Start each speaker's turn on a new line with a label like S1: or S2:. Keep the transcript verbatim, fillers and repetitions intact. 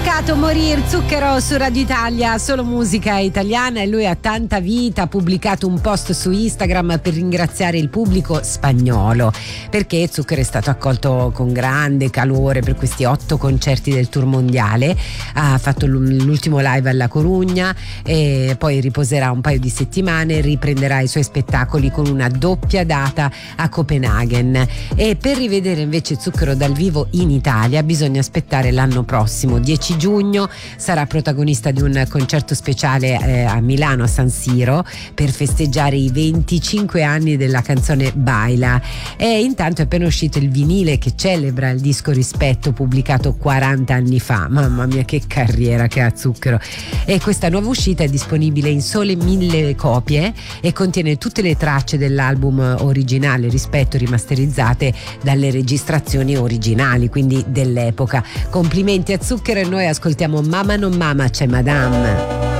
S1: Peccato morir, Zucchero su Radio Italia, solo musica italiana, e lui ha tanta vita. Ha pubblicato un post su Instagram per ringraziare il pubblico spagnolo, perché Zucchero è stato accolto con grande calore per questi otto concerti del tour mondiale. Ha fatto l'ultimo live alla Corugna e poi riposerà un paio di settimane, riprenderà i suoi spettacoli con una doppia data a Copenaghen. E per rivedere invece Zucchero dal vivo in Italia bisogna aspettare l'anno prossimo, dieci giugno. Sarà protagonista di un concerto speciale eh, a Milano, a San Siro, per festeggiare i venticinque anni della canzone Baila. E intanto è appena uscito il vinile che celebra il disco Rispetto, pubblicato quaranta anni fa. Mamma mia, che carriera che ha Zucchero! E questa nuova uscita è disponibile in sole mille copie e contiene tutte le tracce dell'album originale Rispetto, rimasterizzate dalle registrazioni originali, quindi dell'epoca. Complimenti a Zucchero, e noi ascoltiamo Mama non Mama, c'è Madame.